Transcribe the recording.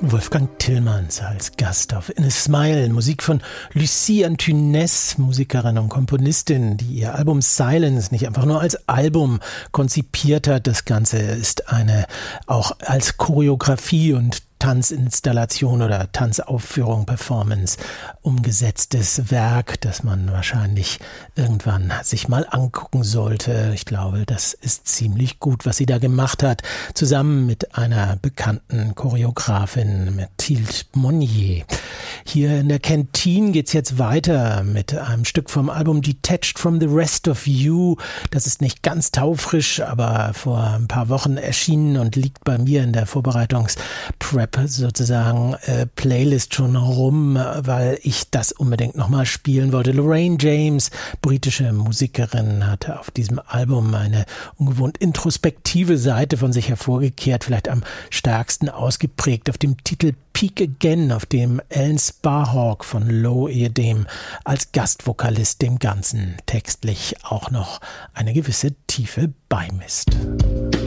Wolfgang Tillmans als Gast auf In a Smile, Musik von Lucie Antunes, Musikerin und Komponistin, die ihr Album Silence nicht einfach nur als Album konzipiert hat. Das Ganze ist eine auch als Choreografie und Tanzinstallation oder Tanzaufführung, Performance umgesetztes Werk, das man wahrscheinlich irgendwann sich mal angucken sollte. Ich glaube, das ist ziemlich gut, was sie da gemacht hat, zusammen mit einer bekannten Choreografin, Mathilde Monnier. Hier in der Kantine geht's jetzt weiter mit einem Stück vom Album Detached from the Rest of You. Das ist nicht ganz taufrisch, aber vor ein paar Wochen erschienen und liegt bei mir in der Vorbereitungs-Prep sozusagen Playlist schon rum, weil ich das unbedingt nochmal spielen wollte. Lorraine James, britische Musikerin, hatte auf diesem Album eine ungewohnt introspektive Seite von sich hervorgekehrt, vielleicht am stärksten ausgeprägt auf dem Titel Peak Again, auf dem Alan Sparhawk von Low ehedem als Gastvokalist dem Ganzen textlich auch noch eine gewisse Tiefe beimisst.